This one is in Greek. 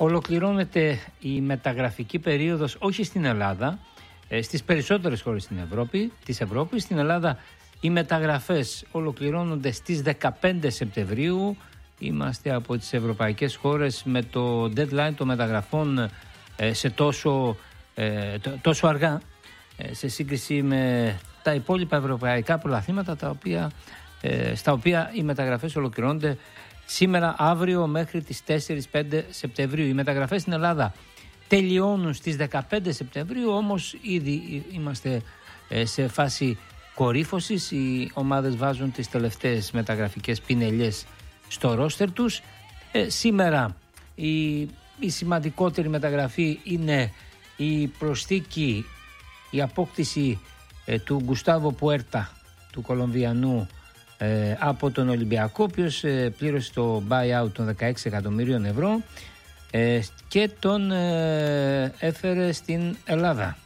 Ολοκληρώνεται η μεταγραφική περίοδος όχι στην Ελλάδα, στις περισσότερες χώρες της Ευρώπης. Στην Ελλάδα οι μεταγραφές ολοκληρώνονται στις 15 Σεπτεμβρίου. Είμαστε από τις ευρωπαϊκές χώρες με το deadline των μεταγραφών σε τόσο αργά σε σύγκριση με τα υπόλοιπα ευρωπαϊκά πρωταθλήματα στα οποία οι μεταγραφές ολοκληρώνονται σήμερα, αύριο μέχρι τις 4-5 Σεπτεμβρίου. Οι μεταγραφές στην Ελλάδα τελειώνουν στις 15 Σεπτεμβρίου, όμως ήδη είμαστε σε φάση κορύφωσης. Οι ομάδες βάζουν τις τελευταίες μεταγραφικές πινελιές στο ρόστερ τους. Σήμερα η σημαντικότερη μεταγραφή είναι η προσθήκη, η απόκτηση του Γκουστάβο Πουέρτα, του Κολομβιανού, από τον Ολυμπιακό, ο οποίος πλήρωσε το buyout των 16 εκατομμυρίων ευρώ και τον έφερε στην Ελλάδα.